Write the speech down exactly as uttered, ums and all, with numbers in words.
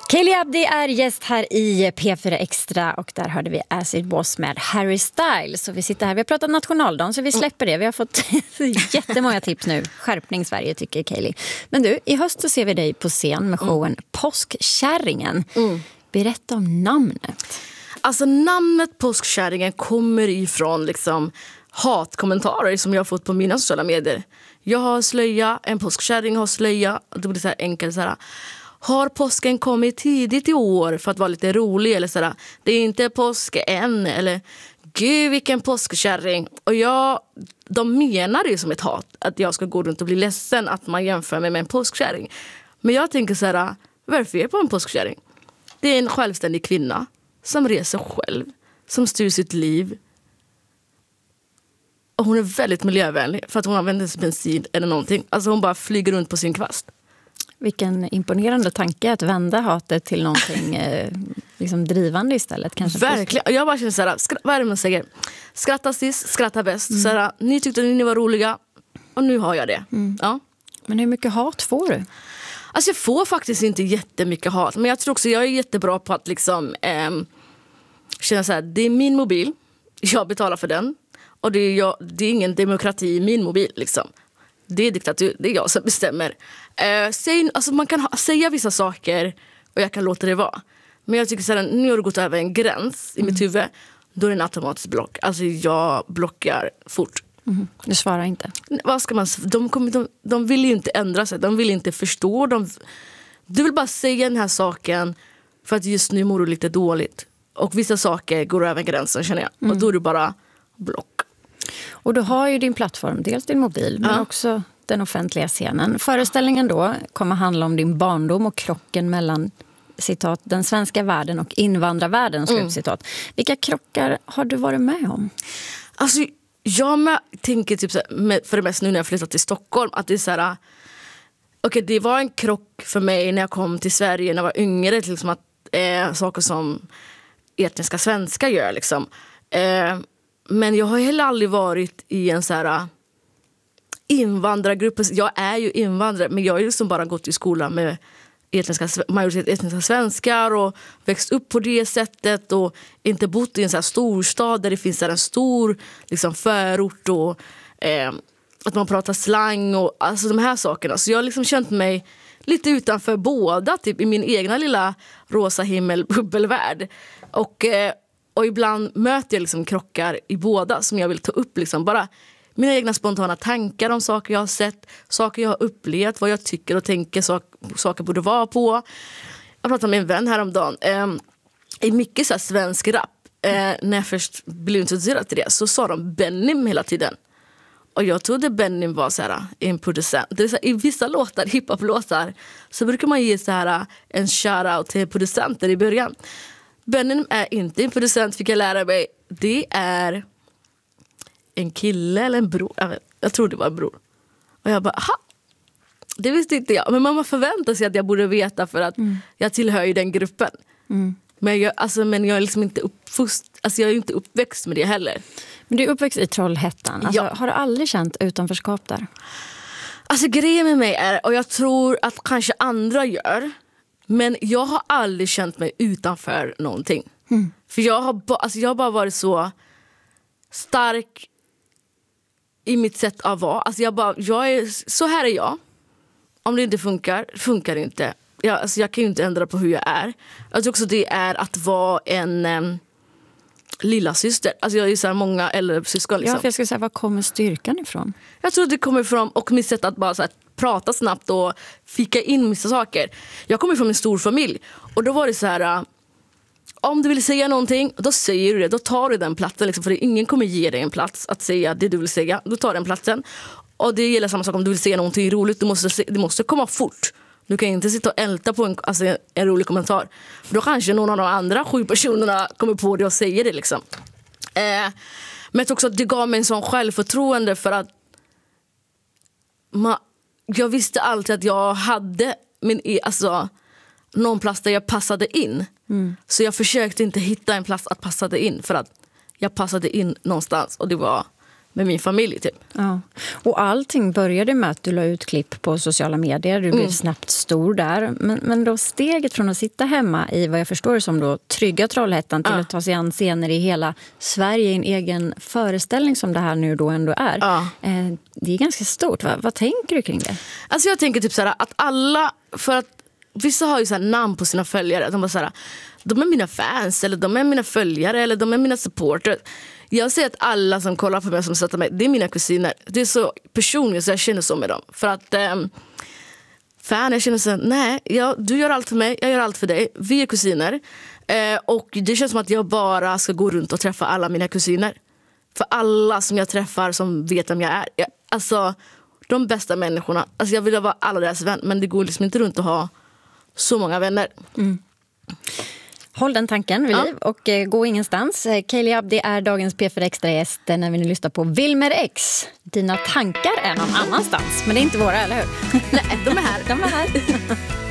Kaylee Abdi är gäst här i P fyra Extra och där hörde vi Acid Boss med Harry Styles. Så vi sitter här, vi har pratat nationaldagen så vi släpper det. Vi har fått jättemånga tips nu. Skärpning Sverige tycker Kaylee. Men du, i höst så ser vi dig på scen med showen mm. Påskkärringen. Mm. Berätta om namnet. Alltså namnet Påskkärringen kommer ifrån liksom hatkommentarer som jag har fått på mina sociala medier. Jag har slöja, en påskkärring har slöja. Det blir så här enkelt så här. Har påsken kommit tidigt i år för att vara lite rolig? Eller sådär, det är inte påsk än. Eller, gud vilken påskkärring. Och jag, de menar det som ett hat. Att jag ska gå runt och bli ledsen att man jämför mig med en påskkärring. Men jag tänker så här, varför är jag på en påskkärring? Det är en självständig kvinna som reser själv. Som styr sitt liv. Och hon är väldigt miljövänlig. För att hon använder inte bensin eller någonting. Alltså hon bara flyger runt på sin kvast. Vilken imponerande tanke att vända hatet till någonting eh, liksom drivande istället. Kanske verkligen. Jag bara känner så här, skra- vad är det man säger? Skratta sist, skratta bäst. Mm. Så här, ni tyckte att ni var roliga och nu har jag det. Mm. Ja. Men hur mycket hat får du? Alltså jag får faktiskt inte jättemycket hat. Men jag tror också jag är jättebra på att liksom eh, känna så här, det är min mobil. Jag betalar för den. Och det är, jag, det är ingen demokrati i min mobil liksom. Det är diktatur, det är jag som bestämmer. Eh, säg, alltså man kan ha, säga vissa saker och jag kan låta det vara. Men jag tycker så här, nu har du gått över en gräns i mm. mitt huvud. Då är det en automatisk block. Alltså jag blockar fort. Mm. Du svarar inte. Vad ska man, de, kommer, de, de vill ju inte ändra sig. De vill inte förstå. De, du vill bara säga den här saken för att just nu mår du lite dåligt. Och vissa saker går över gränsen känner jag. Mm. Och då är du bara block. Och du har ju din plattform, dels din mobil men ja. också den offentliga scenen. Föreställningen då kommer handla om din barndom och krocken mellan citat, den svenska världen och invandrarvärlden. Mm. Citat. Vilka krockar har du varit med om? Alltså jag med, tänker typ så här, för det mesta nu när jag flyttat till Stockholm att det är så här, okej okay, det var en krock för mig när jag kom till Sverige när jag var yngre liksom att eh, saker som etniska svenskar gör liksom. Eh, Men jag har heller aldrig varit i en så här invandrargrupp. Jag är ju invandrare, men jag har ju liksom bara gått i skolan med etniska, majoritet etniska svenskar och växt upp på det sättet och inte bott i en så här storstad där det finns så här en stor liksom, förort och eh, att man pratar slang och alltså de här sakerna. Så jag har liksom känt mig lite utanför båda, typ i min egna lilla rosa himmelbubbelvärld. Och eh, Och ibland möter jag liksom krockar i båda som jag vill ta upp. Liksom. Bara mina egna spontana tankar om saker jag har sett, saker jag har upplevt, vad jag tycker och tänker sak, saker borde vara på. Jag pratade med en vän häromdagen. Eh, I mycket så här svensk rap, eh, när jag först blev introducerad till det, så sa de Benim hela tiden. Och jag trodde Benim var så här, en producent. Det är så här, i vissa låtar, hiphop-låtar, så brukar man ge så här, en shoutout till producenter i början. Benim är inte en producent, fick jag lära mig. Det är en kille eller en bror. Jag, vet, jag tror det var en bror. Och jag bara, aha, det visste inte jag. Men mamma förväntar sig att jag borde veta för att mm. jag tillhör ju den gruppen. Mm. Men, jag, alltså, men jag är liksom inte uppfust, alltså jag är inte uppväxt med det heller. Men du är uppväxt i Trollhättan. Alltså, ja. Har du aldrig känt utanförskap där? Alltså grejen med mig är, och jag tror att kanske andra gör, men jag har aldrig känt mig utanför någonting. Mm. För jag har, ba, alltså jag har bara varit så stark i mitt sätt att vara. Alltså jag bara, jag är, så här är jag. Om det inte funkar, funkar det inte. Jag, alltså jag kan ju inte ändra på hur jag är. Jag tror också det är att vara en um, lilla syster. Alltså jag är så här många äldre syskon. Liksom. Ja, för jag ska säga, var kommer styrkan ifrån? Jag tror att det kommer ifrån, och mitt sätt att bara så här, prata snabbt och fika in vissa saker. Jag kommer från en stor familj. Och då var det så här, om du vill säga någonting, då säger du det. Då tar du den platsen. Liksom, för ingen kommer ge dig en plats att säga det du vill säga. Då tar den platsen. Och det gäller samma sak om du vill säga någonting roligt. Du måste, det måste komma fort. Du kan inte sitta och älta på en, alltså en rolig kommentar. Då kanske någon av de andra sju personerna kommer på det och säger det. Liksom. Eh, men jag tror också att det gav mig en sån självförtroende för att man, jag visste alltid att jag hade min, alltså, någon plats där jag passade in. Mm. Så jag försökte inte hitta en plats att passade in. För att jag passade in någonstans. Och det var med min familj typ. Ja. Och allting började med att du la ut klipp på sociala medier. Du blev mm. snabbt stor där. Men, men då steget från att sitta hemma i vad jag förstår som då trygga Trollhättan till ja. att ta sig an scener i hela Sverige i en egen föreställning som det här nu då ändå är. Ja. Eh, det är ganska stort. Va? Vad tänker du kring det? Alltså jag tänker typ så här, att alla, för att vissa har ju så här namn på sina följare. De bara så här, de är mina fans eller de är mina följare eller de är mina supporters. Jag ser att alla som kollar på mig som sätter mig, det är mina kusiner. Det är så personligt så jag känner så med dem. För att um, fan, jag känner så här, nej, jag, du gör allt för mig, jag gör allt för dig. Vi är kusiner. Uh, och det känns som att jag bara ska gå runt och träffa alla mina kusiner. För alla som jag träffar som vet vem jag är. Jag, alltså, de bästa människorna. Alltså jag vill vara alla deras vän, men det går liksom inte runt att ha så många vänner. Mm. Håll den tanken vid liv ja. och eh, gå ingenstans. Kaeli Abdi är dagens P fyra Extra-gäst när vi nu lyssnar på Wilmer X. Dina tankar är någon annanstans, men det är inte våra, eller hur? Nej, de är här. De är här.